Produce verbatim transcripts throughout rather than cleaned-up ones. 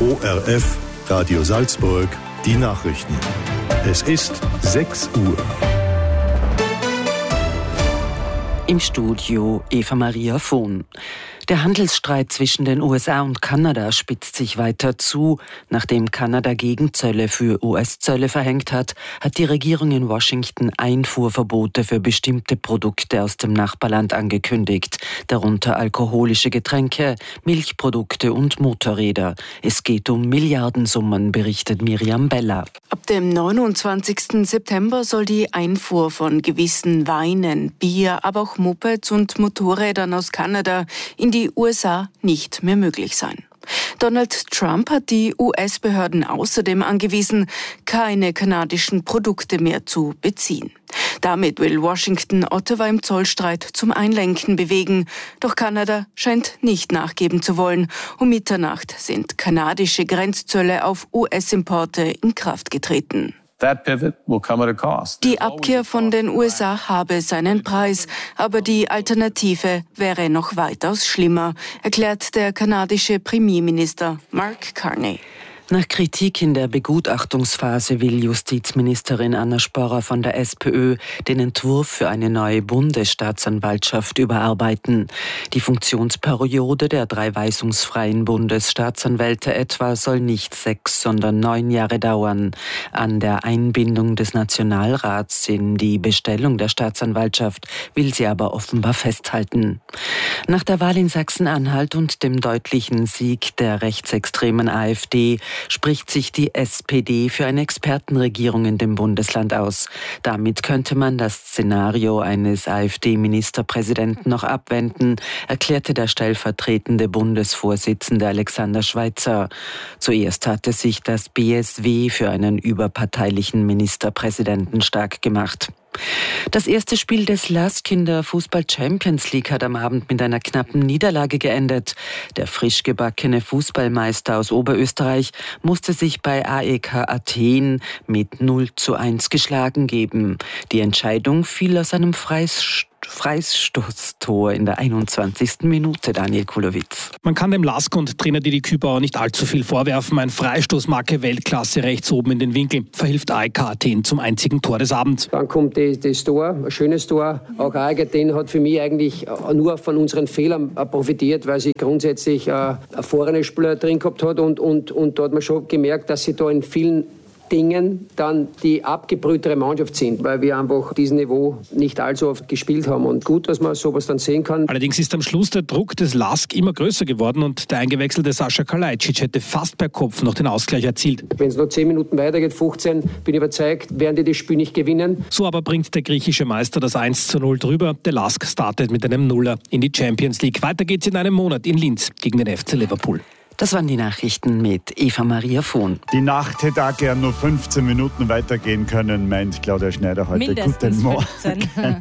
O R F, Radio Salzburg, die Nachrichten. Es ist sechs Uhr. Im Studio Eva Maria Vohn. Der Handelsstreit zwischen den U S A und Kanada spitzt sich weiter zu. Nachdem Kanada Gegenzölle für U S-Zölle verhängt hat, hat die Regierung in Washington Einfuhrverbote für bestimmte Produkte aus dem Nachbarland angekündigt, darunter alkoholische Getränke, Milchprodukte und Motorräder. Es geht um Milliardensummen, berichtet Miriam Beller. Ab dem neunundzwanzigsten September soll die Einfuhr von gewissen Weinen, Bier, aber auch Mopeds und Motorrädern aus Kanada in die U S A nicht mehr möglich sein. Donald Trump hat die U S-Behörden außerdem angewiesen, keine kanadischen Produkte mehr zu beziehen. Damit will Washington Ottawa im Zollstreit zum Einlenken bewegen. Doch Kanada scheint nicht nachgeben zu wollen. Um Mitternacht sind kanadische Grenzzölle auf U S-Importe in Kraft getreten. Die Abkehr von den U S A habe seinen Preis, aber die Alternative wäre noch weitaus schlimmer, erklärt der kanadische Premierminister Mark Carney. Nach Kritik in der Begutachtungsphase will Justizministerin Anna Sporrer von der SPÖ den Entwurf für eine neue Bundesstaatsanwaltschaft überarbeiten. Die Funktionsperiode der drei weisungsfreien Bundesstaatsanwälte etwa soll nicht sechs, sondern neun Jahre dauern. An der Einbindung des Nationalrats in die Bestellung der Staatsanwaltschaft will sie aber offenbar festhalten. Nach der Wahl in Sachsen-Anhalt und dem deutlichen Sieg der rechtsextremen AfD spricht sich die S P D für eine Expertenregierung in dem Bundesland aus. Damit könnte man das Szenario eines AfD-Ministerpräsidenten noch abwenden, erklärte der stellvertretende Bundesvorsitzende Alexander Schweitzer. Zuerst hatte sich das B S W für einen überparteilichen Ministerpräsidenten stark gemacht. Das erste Spiel des LASK in der Fußball-Champions League hat am Abend mit einer knappen Niederlage geendet. Der frisch gebackene Fußballmeister aus Oberösterreich musste sich bei A E K Athen mit null zu eins geschlagen geben. Die Entscheidung fiel aus einem Freistoß. Freistoßtor in der einundzwanzigsten Minute, Daniel Kulowitz. Man kann dem LASK und Trainer Didi Kübauer nicht allzu viel vorwerfen. Ein Freistoßmarke Weltklasse rechts oben in den Winkel verhilft A E K Athen zum einzigen Tor des Abends. Dann kommt das, das Tor, ein schönes Tor. Auch A E K Athen hat für mich eigentlich nur von unseren Fehlern profitiert, weil sie grundsätzlich äh, erfahrene Spieler drin gehabt hat und, und, und da hat man schon gemerkt, dass sie da in vielen Dingen dann die abgebrühtere Mannschaft sind, weil wir einfach diesem Niveau nicht allzu oft gespielt haben. Und gut, dass man sowas dann sehen kann. Allerdings ist am Schluss der Druck des LASK immer größer geworden und der eingewechselte Sascha Kalajdzic hätte fast per Kopf noch den Ausgleich erzielt. Wenn es noch zehn Minuten weitergeht, fünfzehn, bin ich überzeugt, werden die das Spiel nicht gewinnen. So aber bringt der griechische Meister das eins zu null drüber. Der LASK startet mit einem Nuller in die Champions League. Weiter geht's in einem Monat in Linz gegen den F C Liverpool. Das waren die Nachrichten mit Eva Maria Vohn. Die Nacht hätte auch gern nur fünfzehn Minuten weitergehen können, meint Claudia Schneider heute. Mindestens guten Morgen. fünfzehn.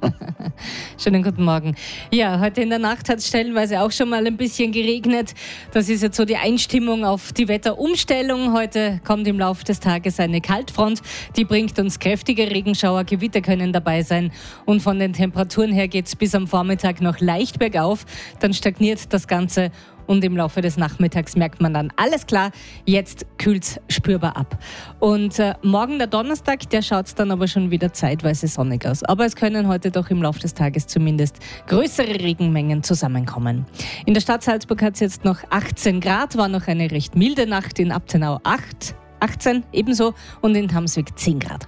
Schönen guten Morgen. Ja, heute in der Nacht hat es stellenweise auch schon mal ein bisschen geregnet. Das ist jetzt so die Einstimmung auf die Wetterumstellung. Heute kommt im Laufe des Tages eine Kaltfront. Die bringt uns kräftige Regenschauer, Gewitter können dabei sein. Und von den Temperaturen her geht es bis am Vormittag noch leicht bergauf. Dann stagniert das Ganze. Und im Laufe des Nachmittags merkt man dann, alles klar, jetzt kühlt's spürbar ab. Und äh, morgen der Donnerstag, der schaut dann aber schon wieder zeitweise sonnig aus. Aber es können heute doch im Laufe des Tages zumindest größere Regenmengen zusammenkommen. In der Stadt Salzburg hat es jetzt noch achtzehn Grad, war noch eine recht milde Nacht, in Abtenau acht, achtzehn ebenso und in Tamswig zehn Grad.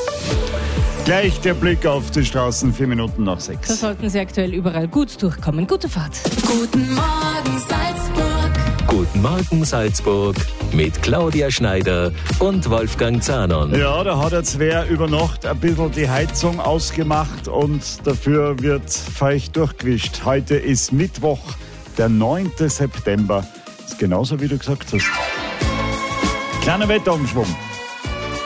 Gleich der Blick auf die Straßen, vier Minuten nach sechs. Da sollten Sie aktuell überall gut durchkommen. Gute Fahrt. Guten Morgen Salzburg. Guten Morgen Salzburg mit Claudia Schneider und Wolfgang Zahnon. Ja, da hat jetzt wer über Nacht ein bisschen die Heizung ausgemacht und dafür wird feucht durchgewischt. Heute ist Mittwoch, der neunten September. Das ist genauso, wie du gesagt hast. Kleiner Wetterumschwung.